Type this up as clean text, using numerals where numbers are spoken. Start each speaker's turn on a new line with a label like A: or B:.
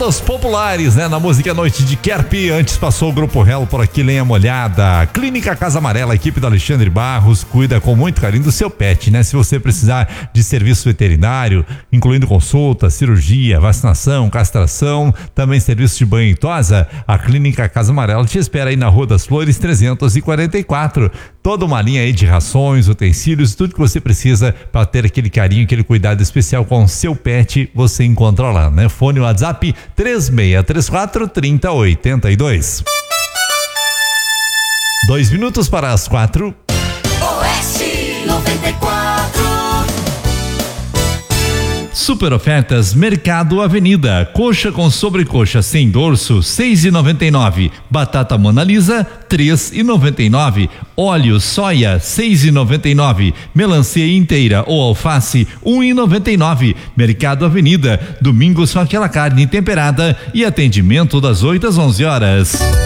A: Preços populares, né? Na música Noite de Kerp, antes passou o Grupo Relo por aqui, lenha molhada. Clínica Casa Amarela, equipe do Alexandre Barros, cuida com muito carinho do seu pet, né? Se você precisar de serviço veterinário, incluindo consulta, cirurgia, vacinação, castração, também serviço de banho e tosa, a Clínica Casa Amarela te espera aí na Rua das Flores 344. Toda uma linha aí de rações, utensílios, tudo que você precisa para ter aquele carinho, aquele cuidado especial com o seu pet, você encontra lá, né? Fone WhatsApp 3634-3082. 2 minutos para as 4.
B: Oeste 94.
A: Super ofertas Mercado Avenida. Coxa com sobrecoxa sem dorso, 6,99. Batata Mona Lisa, 3,99. Óleo soia, 6,99. Melancia inteira ou alface, 1,99. Mercado Avenida. Domingo só aquela carne temperada e atendimento das 8 às 11 horas.